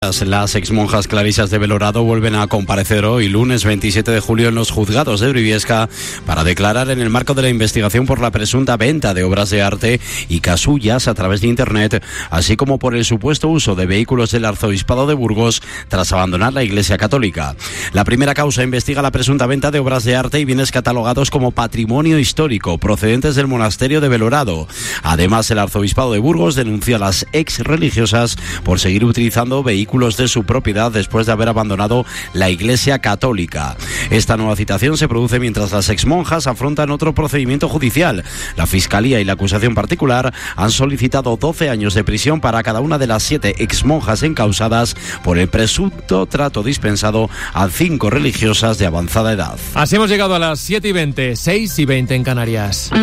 Las exmonjas clarisas de Belorado vuelven a comparecer hoy, lunes 27 de julio, en los juzgados de Briviesca para declarar en el marco de la investigación por la presunta venta de obras de arte y casullas a través de Internet, así como por el supuesto uso de vehículos del Arzobispado de Burgos tras abandonar la Iglesia Católica. La primera causa investiga la presunta venta de obras de arte y bienes catalogados como patrimonio histórico procedentes del monasterio de Belorado. Además, el Arzobispado de Burgos denuncia a las ex religiosas por seguir utilizando vehículos de su propiedad después de haber abandonado la Iglesia Católica. Esta nueva citación se produce mientras las exmonjas afrontan otro procedimiento judicial. La Fiscalía y la acusación particular han solicitado 12 años de prisión para cada una de las 7 exmonjas encausadas por el presunto trato dispensado a 5 religiosas de avanzada edad. Así hemos llegado a las 7:20, 6:20 en Canarias.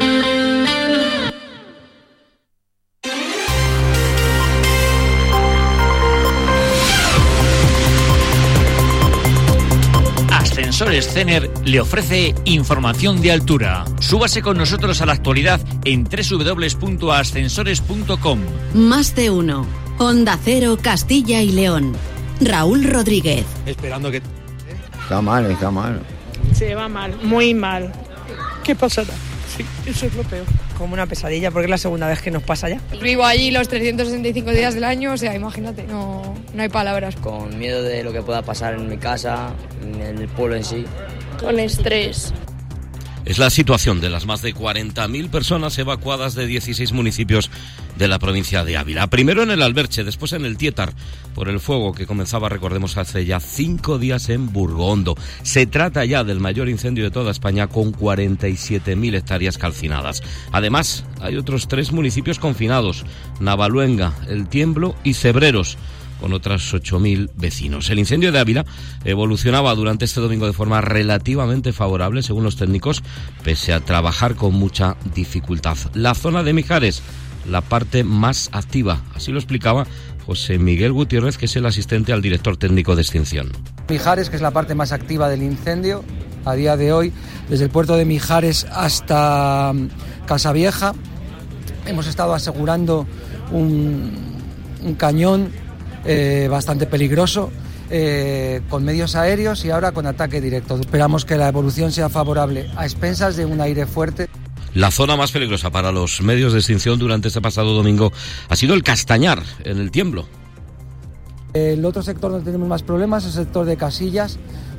Ascensores Cener le ofrece información de altura. Súbase con nosotros a la actualidad en www.ascensores.com. Más de uno. Onda Cero, Castilla y León. Raúl Rodríguez. Esperando que... Está mal. Se va mal, muy mal. ¿Qué pasará? Sí, eso es lo peor. Como una pesadilla, porque es la segunda vez que nos pasa ya. Vivo allí los 365 días del año, o sea, imagínate, no hay palabras. Con miedo de lo que pueda pasar en mi casa, en el pueblo en sí. Con estrés. Es la situación de las más de 40.000 personas evacuadas de 16 municipios de la provincia de Ávila. Primero en el Alberche, después en el Tietar, por el fuego que comenzaba, recordemos, hace ya 5 días en Burgondo. Se trata ya del mayor incendio de toda España, con 47.000 hectáreas calcinadas. Además, hay otros 3 municipios confinados: Navaluenga, El Tiemblo y Cebreros, con otras 8.000 vecinos. El incendio de Ávila evolucionaba durante este domingo de forma relativamente favorable, según los técnicos, pese a trabajar con mucha dificultad. La zona de Mijares, la parte más activa, así lo explicaba José Miguel Gutiérrez, que es el asistente al director técnico de extinción. Mijares, que es la parte más activa del incendio, a día de hoy, desde el puerto de Mijares hasta Casavieja, hemos estado asegurando un cañón bastante peligroso, con medios aéreos y ahora con ataque directo. Esperamos que la evolución sea favorable a expensas de un aire fuerte. La zona más peligrosa para los medios de extinción durante este pasado domingo ha sido el Castañar, en El Tiemblo. El otro sector donde tenemos más problemas es el sector de Casillas,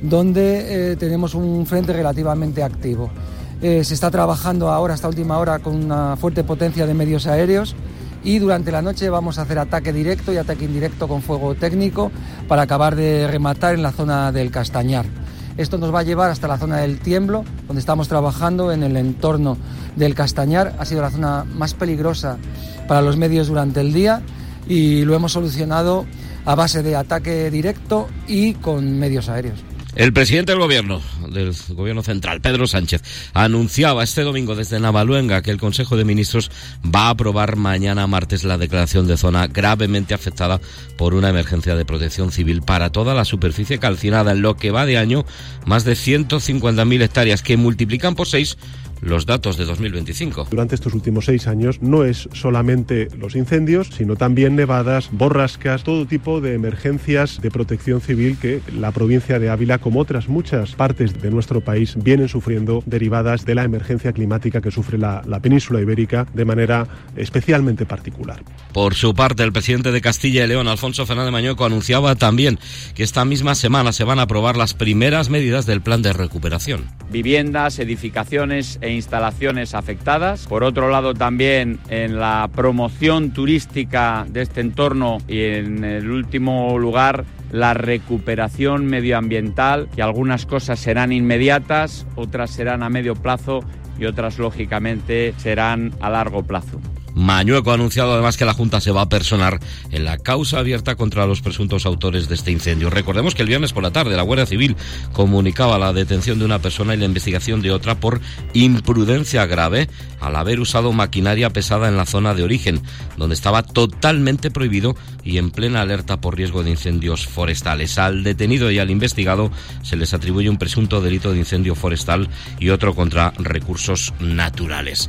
donde tenemos un frente relativamente activo. Se está trabajando ahora, hasta última hora, con una fuerte potencia de medios aéreos, y durante la noche vamos a hacer ataque directo y ataque indirecto con fuego técnico para acabar de rematar en la zona del Castañar. Esto nos va a llevar hasta la zona del Tiemblo, donde estamos trabajando en el entorno del Castañar. Ha sido la zona más peligrosa para los medios durante el día y lo hemos solucionado a base de ataque directo y con medios aéreos. El presidente del gobierno central, Pedro Sánchez, anunciaba este domingo desde Navaluenga que el Consejo de Ministros va a aprobar mañana martes la declaración de zona gravemente afectada por una emergencia de protección civil para toda la superficie calcinada. En lo que va de año, más de 150.000 hectáreas, que multiplican por 6 los datos de 2025. Durante estos últimos 6 años no es solamente los incendios, sino también nevadas, borrascas, todo tipo de emergencias de protección civil que la provincia de Ávila, como otras muchas partes de nuestro país, vienen sufriendo, derivadas de la emergencia climática que sufre la península ibérica de manera especialmente particular. Por su parte, el presidente de Castilla y León, Alfonso Fernández Mañueco, anunciaba también que esta misma semana se van a aprobar las primeras medidas del plan de recuperación. Viviendas, edificaciones e instalaciones afectadas. Por otro lado, también en la promoción turística de este entorno y, en el último lugar, la recuperación medioambiental, que algunas cosas serán inmediatas, otras serán a medio plazo y otras, lógicamente, serán a largo plazo. Mañueco ha anunciado además que la Junta se va a personar en la causa abierta contra los presuntos autores de este incendio. Recordemos que el viernes por la tarde la Guardia Civil comunicaba la detención de una persona y la investigación de otra por imprudencia grave al haber usado maquinaria pesada en la zona de origen, donde estaba totalmente prohibido y en plena alerta por riesgo de incendios forestales. Al detenido y al investigado se les atribuye un presunto delito de incendio forestal y otro contra recursos naturales.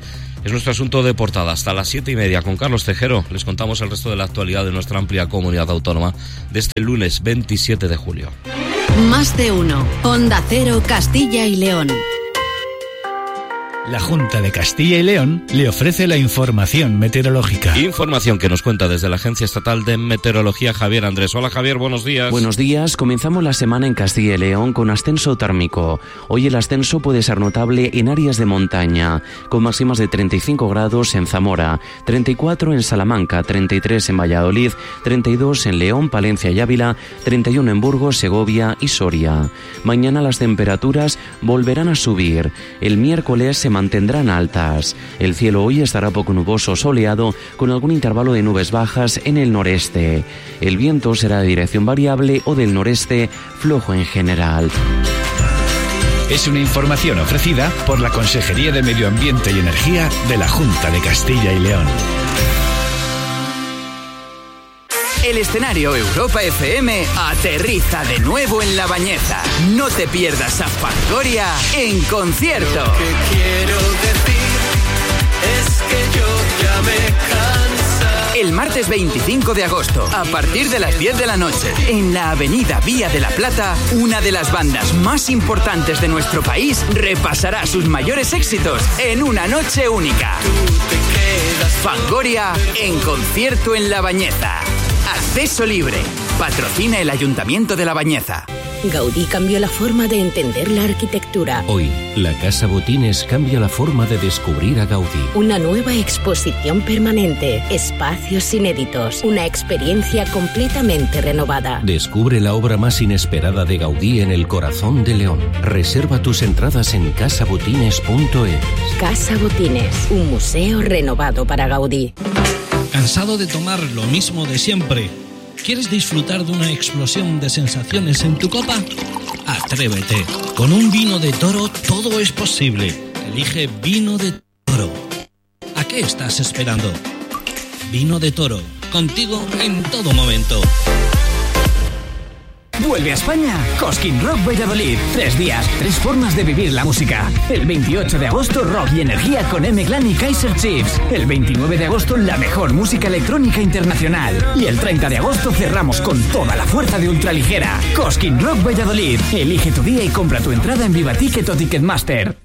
Es nuestro asunto de portada hasta las 7:30. Con Carlos Tejero les contamos el resto de la actualidad de nuestra amplia comunidad autónoma de este lunes 27 de julio. Más de uno. Onda Cero, Castilla y León. La Junta de Castilla y León le ofrece la información meteorológica. Información que nos cuenta desde la Agencia Estatal de Meteorología Javier Andrés. Hola Javier, buenos días. Buenos días, comenzamos la semana en Castilla y León con ascenso térmico. Hoy el ascenso puede ser notable en áreas de montaña, con máximas de 35 grados en Zamora, 34 en Salamanca, 33 en Valladolid, 32 en León, Palencia y Ávila, 31 en Burgos, Segovia y Soria. Mañana las temperaturas volverán a subir. El miércoles se mantendrán altas. El cielo hoy estará poco nuboso, soleado, con algún intervalo de nubes bajas en el noreste. El viento será de dirección variable o del noreste, flojo en general. Es una información ofrecida por la Consejería de Medio Ambiente y Energía de la Junta de Castilla y León. El escenario Europa FM aterriza de nuevo en La Bañeza. No te pierdas a Fangoria en concierto. Lo que quiero decir es que yo ya me cansa. El martes 25 de agosto, a partir de las 10 de la noche, en la avenida Vía de la Plata, una de las bandas más importantes de nuestro país repasará sus mayores éxitos en una noche única. Fangoria en concierto en La Bañeza. Acceso libre. Patrocina el Ayuntamiento de La Bañeza. Gaudí cambió la forma de entender la arquitectura. Hoy, la Casa Botines cambia la forma de descubrir a Gaudí. Una nueva exposición permanente, espacios inéditos, una experiencia completamente renovada. Descubre la obra más inesperada de Gaudí en el corazón de León. Reserva tus entradas en casabotines.es. Casa Botines, un museo renovado para Gaudí. ¿Cansado de tomar lo mismo de siempre? ¿Quieres disfrutar de una explosión de sensaciones en tu copa? Atrévete. Con un vino de Toro todo es posible. Elige Vino de Toro. ¿A qué estás esperando? Vino de Toro, contigo en todo momento. Vuelve a España Cosquín Rock Valladolid. 3 días, 3 formas de vivir la música. El 28 de agosto, rock y energía con M-Clan y Kaiser Chiefs. El 29 de agosto, la mejor música electrónica internacional. Y el 30 de agosto cerramos con toda la fuerza de Ultraligera. Cosquín Rock Valladolid. Elige tu día y compra tu entrada en Vivaticket o Ticketmaster.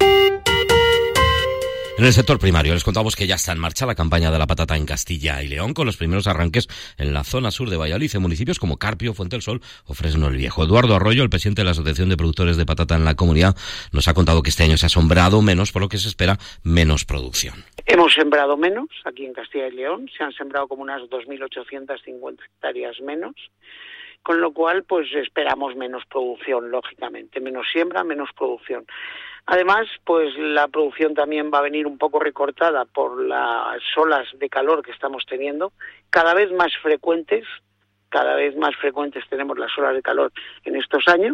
En el sector primario les contamos que ya está en marcha la campaña de la patata en Castilla y León, con los primeros arranques en la zona sur de Valladolid, en municipios como Carpio, Fuente del Sol o Fresno el Viejo. Eduardo Arroyo, el presidente de la Asociación de Productores de Patata en la comunidad, nos ha contado que este año se ha sembrado menos, por lo que se espera menos producción. Hemos sembrado menos aquí en Castilla y León, se han sembrado como unas 2.850 hectáreas menos, con lo cual pues esperamos menos producción, lógicamente, menos siembra, menos producción. Además, pues la producción también va a venir un poco recortada por las olas de calor que estamos teniendo, cada vez más frecuentes tenemos las olas de calor en estos años,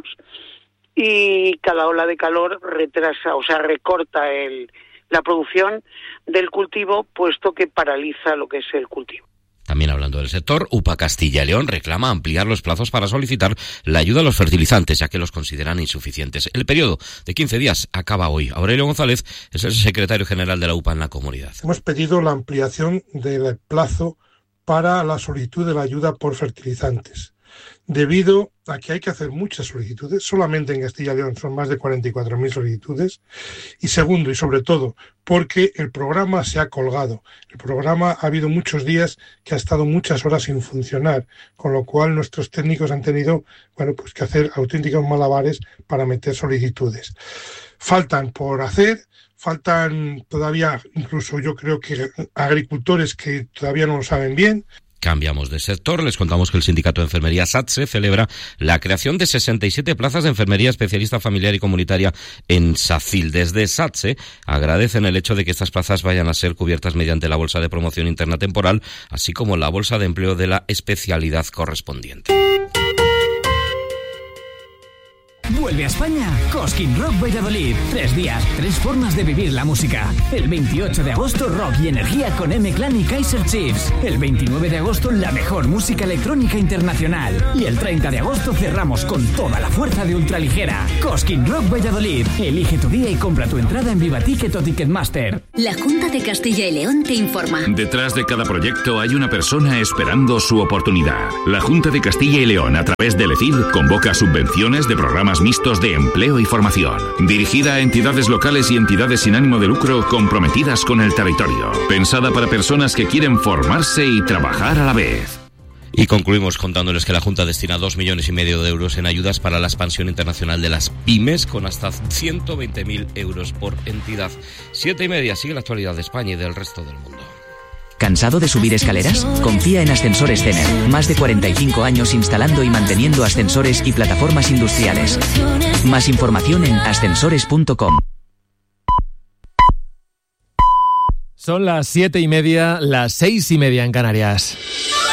y cada ola de calor recorta la producción del cultivo, puesto que paraliza lo que es el cultivo. También hablando del sector, UPA Castilla y León reclama ampliar los plazos para solicitar la ayuda a los fertilizantes, ya que los consideran insuficientes. El periodo de 15 días acaba hoy. Aurelio González es el secretario general de la UPA en la comunidad. Hemos pedido la ampliación del plazo para la solicitud de la ayuda por fertilizantes, debido a que hay que hacer muchas solicitudes. Solamente en Castilla y León son más de 44.000 solicitudes. Y segundo, y sobre todo, porque el programa se ha colgado. El programa ha habido muchos días que ha estado muchas horas sin funcionar, con lo cual nuestros técnicos han tenido que hacer auténticos malabares para meter solicitudes. Faltan por hacer, faltan todavía, incluso yo creo que agricultores que todavía no lo saben bien. Cambiamos de sector, les contamos que el sindicato de enfermería SATSE celebra la creación de 67 plazas de enfermería especialista familiar y comunitaria en SACIL. Desde SATSE agradecen el hecho de que estas plazas vayan a ser cubiertas mediante la bolsa de promoción interna temporal, así como la bolsa de empleo de la especialidad correspondiente. Vuelve a España Cosquín Rock Valladolid. 3 días, 3 formas de vivir la música. El 28 de agosto, rock y energía con M-Clan y Kaiser Chiefs. El 29 de agosto, la mejor música electrónica internacional. Y el 30 de agosto cerramos con toda la fuerza de ultraligera. Cosquín Rock Valladolid. Elige tu día y compra tu entrada en Viva Ticket o Ticketmaster. La Junta de Castilla y León te informa. Detrás de cada proyecto hay una persona esperando su oportunidad. La Junta de Castilla y León, a través del ECID, convoca subvenciones de programas mixtos de empleo y formación, dirigida a entidades locales y entidades sin ánimo de lucro comprometidas con el territorio, pensada para personas que quieren formarse y trabajar a la vez. Y concluimos contándoles que la Junta destina 2,5 millones de euros en ayudas para la expansión internacional de las pymes, con hasta 120.000 euros por entidad. 7:30, sigue la actualidad de España y del resto del mundo. ¿Cansado de subir escaleras? Confía en Ascensores Cener. Más de 45 años instalando y manteniendo ascensores y plataformas industriales. Más información en ascensores.com. Son las 7:30, las 6:30 en Canarias.